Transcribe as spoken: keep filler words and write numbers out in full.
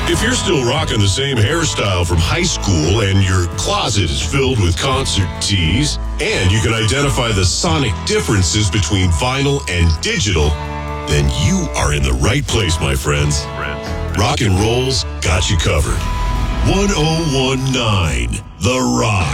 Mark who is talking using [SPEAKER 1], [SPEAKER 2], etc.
[SPEAKER 1] If you're still rocking the same hairstyle from high school and your closet is filled with concert tees, and you can identify the sonic differences between vinyl and digital, then you are in the right place, my friends. Rock and Roll's got you covered. one oh one nine The Rock.